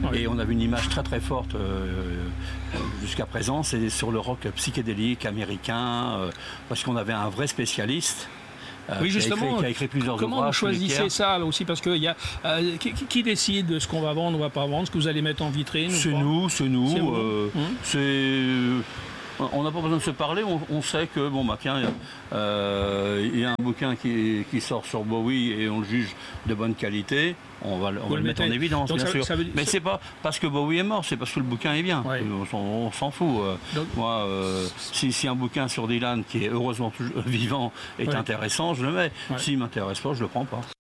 Et on avait une image très très forte jusqu'à présent, c'est sur le rock psychédélique américain, parce qu'on avait un vrai spécialiste. Oui, justement, qui a écrit plusieurs ouvrages. Comment vous choisissez ça là aussi? Parce que qui décide de ce qu'on va vendre ou va pas vendre, ce que vous allez mettre en vitrine? C'est nous. On n'a pas besoin de se parler, on sait que, tiens, il y a un bouquin qui sort sur Bowie et on le juge de bonne qualité, on va le mettre en évidence, bien sûr. Mais c'est pas parce que Bowie est mort, c'est parce que le bouquin est bien. Ouais. On s'en fout. Moi, si un bouquin sur Dylan, qui est heureusement toujours vivant, est intéressant, je le mets. S'il ne m'intéresse pas, je le prends pas.